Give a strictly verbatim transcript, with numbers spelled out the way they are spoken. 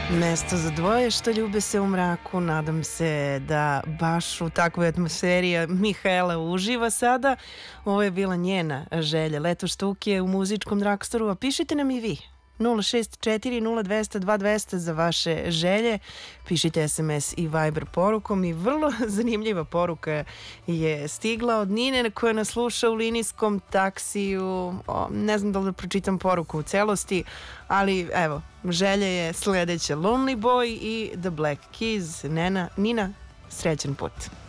Mesto za dvoje što ljube se u mraku. Nadam se da baš u takvoj atmosferi Mihaela uživa sada. Ovo je bila njena želja. Leto štuke u muzičkom drugstoru. A pišite nam i vi. nula šest četiri nula dva zero dva dva zero zero za vaše želje. Pišite es em es i Viber porukom i vrlo zanimljiva poruka je stigla od Nine koja nas sluša u linijskom taksiju. O, ne znam da li da pročitam poruku u celosti, ali evo, želja je sledeća: Lonely Boy i The Black Keys. Nena, Nina, srećan put.